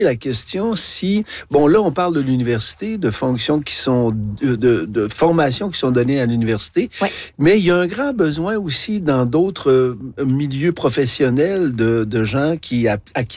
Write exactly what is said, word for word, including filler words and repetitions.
la question si, bon là on parle de l'université, de fonctions qui sont, de, de, de formations qui sont données à l'université, ouais. mais il y a un grand besoin aussi dans d'autres milieux professionnels de, de gens qui, à, à qui